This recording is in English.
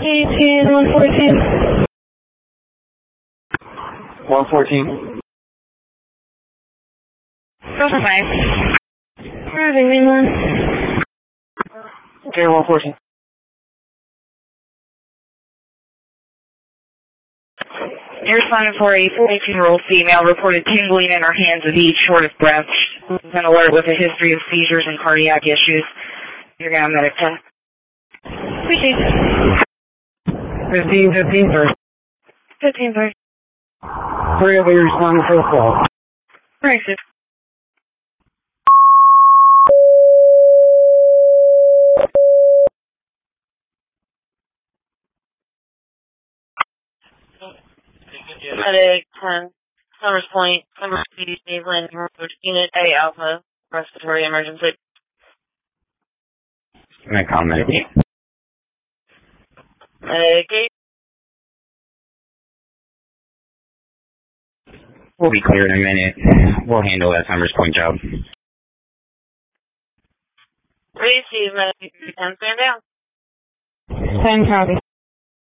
ATN 114. 114. Delta 5. Routing mainline. Okay, 114. You're responding for a 42-year-old female reported tingling in her hands and feet, short of breath. She's an alert with a history of seizures and cardiac issues. You're going to medic tech. Appreciate it. 15, sir. 15, sir. 3 of you responding for the call. Right, sir. Medic 10, Summers Point, Summers City, Cleveland, Unit A Alpha, respiratory emergency. Can I call medic? Medic 8. We'll be clear in a minute. We'll handle that Summers Point job. Receive medic 10, stand down. 10 copy.